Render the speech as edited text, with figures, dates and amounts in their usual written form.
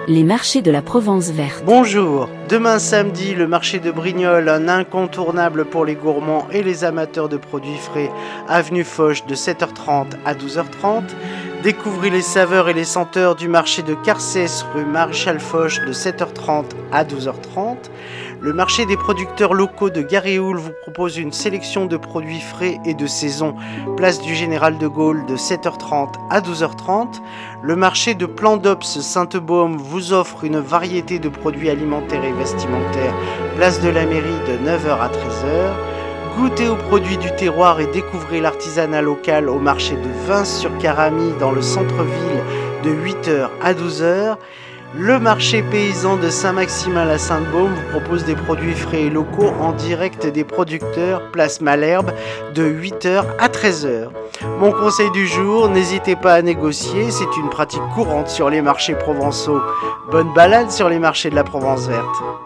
Les marchés de la Provence verte. Bonjour, demain samedi, le marché de Brignoles, un incontournable pour les gourmands et les amateurs de produits frais, avenue Foch de 7h30 à 12h30. Découvrez les saveurs et les senteurs du marché de Carcès, rue Maréchal Foch de 7h30 à 12h30. Le marché des producteurs locaux de Garéoul vous propose une sélection de produits frais et de saison, place du Général de Gaulle de 7h30 à 12h30. Le marché de Plan-d'Ops Sainte-Baume vous offre une variété de produits alimentaires et vestimentaires, place de la mairie de 9h à 13h. Goûtez aux produits du terroir et découvrez l'artisanat local au marché de Vins-sur-Caramie dans le centre-ville de 8h à 12h. Le marché paysan de Saint-Maximin la Sainte-Baume vous propose des produits frais et locaux en direct des producteurs, place Malherbe, de 8h à 13h. Mon conseil du jour, n'hésitez pas à négocier, c'est une pratique courante sur les marchés provençaux. Bonne balade sur les marchés de la Provence verte.